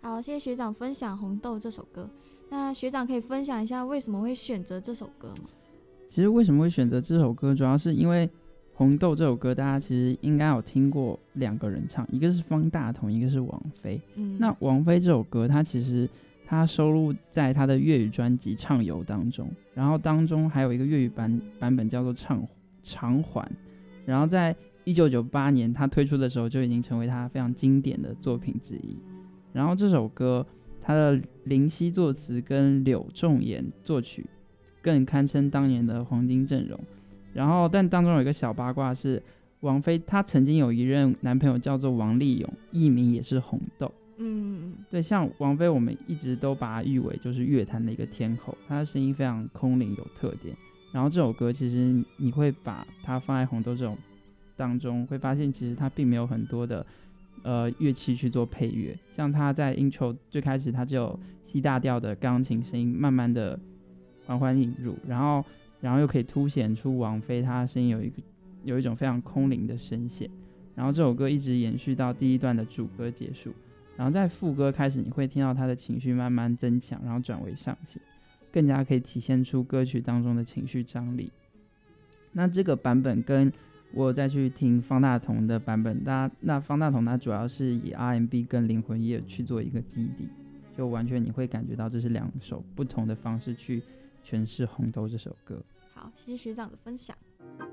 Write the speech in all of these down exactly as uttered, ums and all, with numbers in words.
好，谢谢学长分享《红豆》这首歌。那学长可以分享一下为什么会选择这首歌吗？ 其实为什么会选择这首歌，主要是因为《红豆》这首歌，大家其实应该有听过两个人唱，一个是方大同，一个是王菲。嗯，那王菲这首歌，它其实它收录在她的粤语专辑《畅游》当中，然后当中还有一个粤语 版, 版本叫做《唱偿还》，然后在一九九八年她推出的时候就已经成为她非常经典的作品之一。然后这首歌它的林夕作词跟柳仲言作曲，更堪称当年的黄金阵容。然后但当中有一个小八卦是，王菲她曾经有一任男朋友叫做王力宏，艺名也是红豆。嗯，对，像王菲我们一直都把她誉为就是乐坛的一个天后，她的声音非常空灵有特点。然后这首歌其实你会把它放在红豆这种当中，会发现其实它并没有很多的呃乐器去做配乐，像它在 intro 最开始它就有 C 大调的钢琴声音慢慢的缓缓引入，然后然后又可以凸显出王菲她的声音有一个有一种非常空灵的声线。然后这首歌一直延续到第一段的主歌结束，然后在副歌开始你会听到她的情绪慢慢增强，然后转为上行，更加可以体现出歌曲当中的情绪张力。那这个版本跟我再去听方大同的版本，那方大同他主要是以 R and B 跟灵魂乐去做一个基底，就完全你会感觉到这是两首不同的方式去诠释《红豆》这首歌。 好，谢谢学长的分享。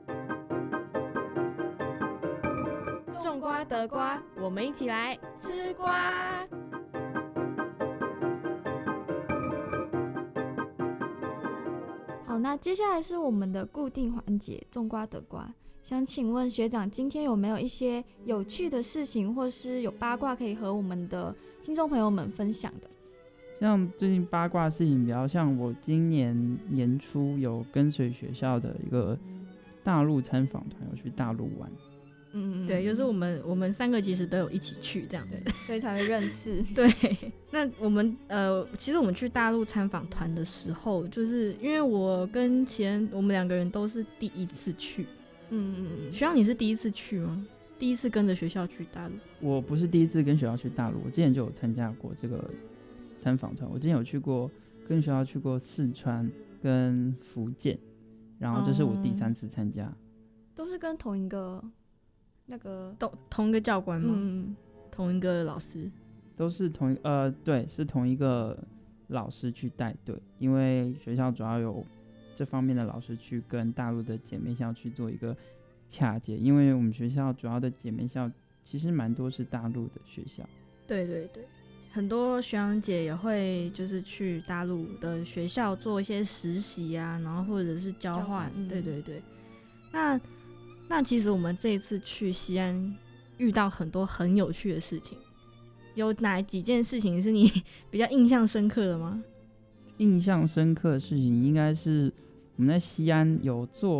种瓜得瓜，我们一起来吃瓜。 好，那接下来是我们的固定环节，种瓜得瓜。想请问学长，今天有没有一些有趣的事情，或是有八卦可以和我们的听众朋友们分享的？ 像最近八卦事情比较像我今年年初有跟随学校的一个大陆参访团，有去大陆玩。 嗯，对，就是我们我们三个其实都有一起去这样子， 所以才会认识。 对，那我们呃，其实我们去大陆参访团的时候，就是因为我跟齐恩我们两个人都是第一次去。嗯嗯嗯，学长你是第一次去吗？第一次跟着学校去大陆？ 我不是第一次跟学校去大陆，我之前就有参加过这个参访团。我之前有去过跟学校去过四川跟福建，然后这是我第三次参加。 哦，都是跟同一个那个同同一个教官吗？嗯，同一个老师， 都是同一呃对，是同一个老师去带队，因为学校主要有这方面的老师去跟大陆的姐妹校去做一个洽接，因为我们学校主要的姐妹校其实蛮多是大陆的学校。 对对对，很多学长姐也会就是去大陆的学校做一些实习啊，然后或者是交换。嗯，对对对。那那其实我们这一次去西安遇到很多很有趣的事情，有哪几件事情是你比较印象深刻的吗？ 印象深刻的事情应该是我们在西安有做